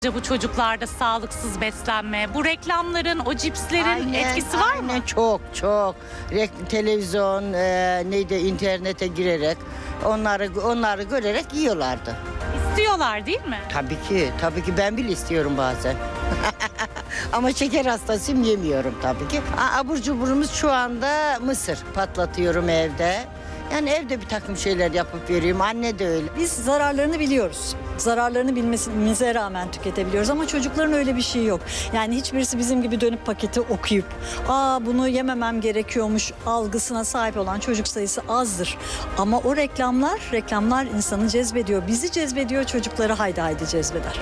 Bu çocuklarda sağlıksız beslenme, bu reklamların, o cipslerin etkisi var mı? Aynen, çok. Televizyon, internete girerek onları görerek yiyorlardı. İstiyorlar değil mi? Tabii ki ben bile istiyorum bazen. Ama şeker hastasıyım, yemiyorum tabii ki. Abur cuburumuz şu anda mısır patlatıyorum evde. Yani evde bir takım şeyler yapıp veriyorum. Anne de öyle. Biz zararlarını biliyoruz. Zararlarını bilmemize rağmen tüketebiliyoruz ama çocukların öyle bir şey yok. Yani hiçbirisi bizim gibi dönüp paketi okuyup bunu yememem gerekiyormuş algısına sahip olan çocuk sayısı azdır. Ama o reklamlar insanı cezbediyor. Bizi cezbediyor, çocukları haydi cezbeder.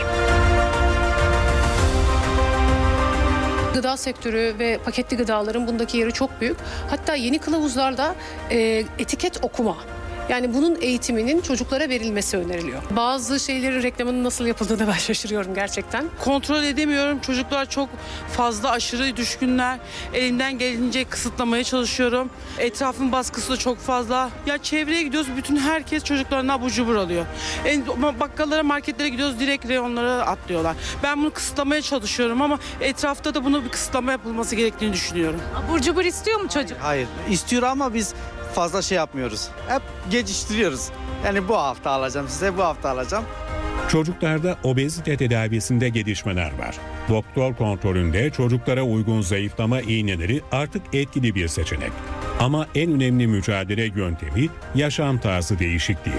Gıda sektörü ve paketli gıdaların bundaki yeri çok büyük. Hatta yeni kılavuzlarda etiket okuma. Yani bunun eğitiminin çocuklara verilmesi öneriliyor. Bazı şeylerin reklamının nasıl yapıldığını ben şaşırıyorum gerçekten. Kontrol edemiyorum. Çocuklar çok fazla aşırı düşkünler. Elimden gelince kısıtlamaya çalışıyorum. Etrafın baskısı da çok fazla. Ya çevreye gidiyoruz, bütün herkes çocuklarına abur cubur alıyor. Bakkallara, marketlere gidiyoruz, direkt reyonlara atlıyorlar. Ben bunu kısıtlamaya çalışıyorum ama etrafta da bunu bir kısıtlama yapılması gerektiğini düşünüyorum. Abur cubur istiyor mu çocuk? Hayır, istiyor ama biz fazla şey yapmıyoruz. Hep geçiştiriyoruz. Yani bu hafta alacağım size, bu hafta alacağım. Çocuklarda obezite tedavisinde gelişmeler var. Doktor kontrolünde çocuklara uygun zayıflama iğneleri artık etkili bir seçenek. Ama en önemli mücadele yöntemi yaşam tarzı değişikliği.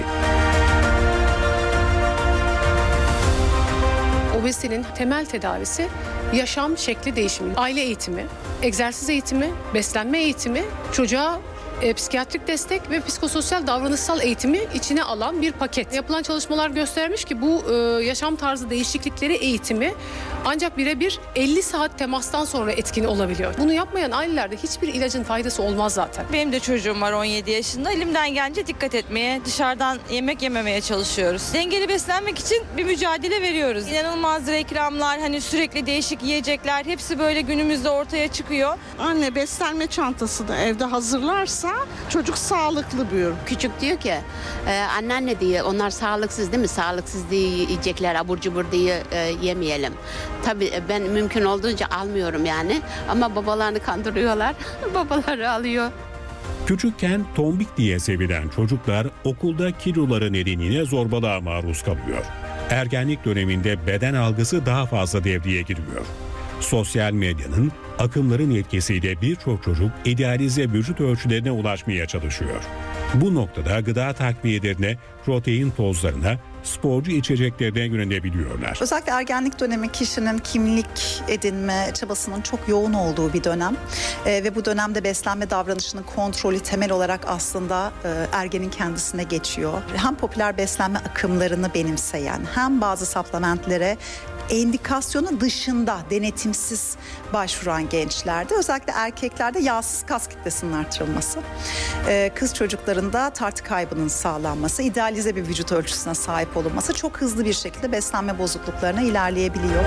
Obezitenin temel tedavisi yaşam şekli değişimi. Aile eğitimi, egzersiz eğitimi, beslenme eğitimi, çocuğa psikiyatrik destek ve psikososyal davranışsal eğitimi içine alan bir paket. Yapılan çalışmalar göstermiş ki bu yaşam tarzı değişiklikleri eğitimi ancak birebir 50 saat temastan sonra etkin olabiliyor. Bunu yapmayan ailelerde hiçbir ilacın faydası olmaz zaten. Benim de çocuğum var 17 yaşında. Elimden gelince dikkat etmeye, dışarıdan yemek yememeye çalışıyoruz. Dengeli beslenmek için bir mücadele veriyoruz. İnanılmaz reklamlar, hani sürekli değişik yiyecekler, hepsi böyle günümüzde ortaya çıkıyor. Anne beslenme çantasını evde hazırlarsa çocuk sağlıklı büyür. Küçük diyor ki anneanne diye onlar sağlıksız değil mi? Sağlıksız diye yiyecekler, abur cubur diye yemeyelim. Tabii ben mümkün olduğunca almıyorum yani. Ama babalarını kandırıyorlar. Babaları alıyor. Küçükken tombik diye sevilen çocuklar okulda kiloları nedeniyle zorbalığa maruz kalıyor. Ergenlik döneminde beden algısı daha fazla devreye giriyor. Sosyal medyanın, akımların etkisiyle birçok çocuk idealize vücut ölçülerine ulaşmaya çalışıyor. Bu noktada gıda takviyelerine, protein tozlarına, sporcu içeceklerine yönelebiliyorlar. Özellikle ergenlik dönemi kişinin kimlik edinme çabasının çok yoğun olduğu bir dönem. Ve bu dönemde beslenme davranışının kontrolü temel olarak aslında ergenin kendisine geçiyor. Hem popüler beslenme akımlarını benimseyen hem bazı supplementlere endikasyonu dışında denetimsiz başvuran gençlerde, özellikle erkeklerde yağsız kas kitlesinin artırılması, kız çocuklarında tartı kaybının sağlanması, idealize bir vücut ölçüsüne sahip olunması çok hızlı bir şekilde beslenme bozukluklarına ilerleyebiliyor.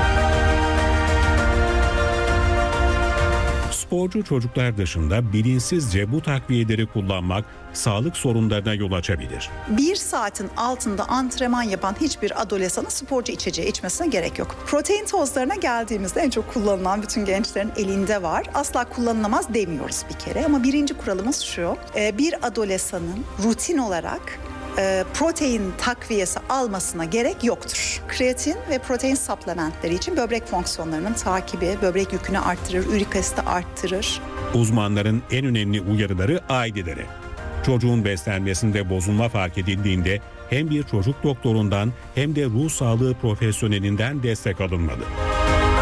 Sporcu çocuklar dışında bilinçsizce bu takviyeleri kullanmak sağlık sorunlarına yol açabilir. 1 saatin altında antrenman yapan hiçbir adolesanın sporcu içeceği içmesine gerek yok. Protein tozlarına geldiğimizde en çok kullanılan bütün gençlerin elinde var. Asla kullanılamaz demiyoruz bir kere ama birinci kuralımız şu: bir adolesanın rutin olarak protein takviyesi almasına gerek yoktur. Kreatin ve protein supplementleri için böbrek fonksiyonlarının takibi, böbrek yükünü arttırır, ürik asiti arttırır. Uzmanların en önemli uyarıları ailelere. Çocuğun beslenmesinde bozulma fark edildiğinde hem bir çocuk doktorundan hem de ruh sağlığı profesyonelinden destek alınmalı.